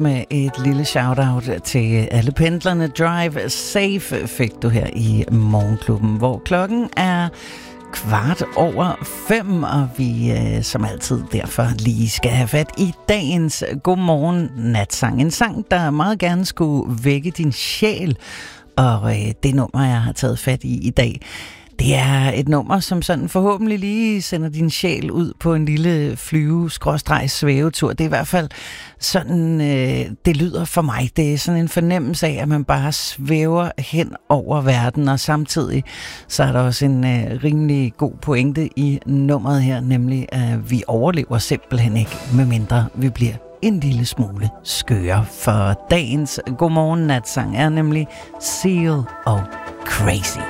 med et lille shout-out til alle pendlerne. Drive safe fik du her i Morgenklubben, hvor klokken er 5:15, og vi som altid derfor lige skal have fat i dagens Godmorgen Natsang. En sang, der meget gerne skulle vække din sjæl, og det nummer, jeg har taget fat i dag, det er et nummer, som sådan forhåbentlig lige sender din sjæl ud på en lille svævetur. Det er i hvert fald sådan, det lyder for mig. Det er sådan en fornemmelse af, at man bare svæver hen over verden, og samtidig så er der også en rimelig god pointe i nummeret her, nemlig at vi overlever simpelthen ikke, medmindre vi bliver en lille smule skøre. For dagens Godmorgen Natsang er nemlig Seal og Crazy.